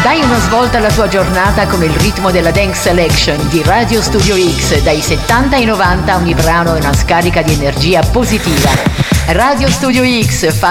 Dai una svolta alla tua giornata con il ritmo della Dance Selection di Radio Studio X. Dai 70 ai 90 ogni brano è una scarica di energia positiva. Radio Studio X fa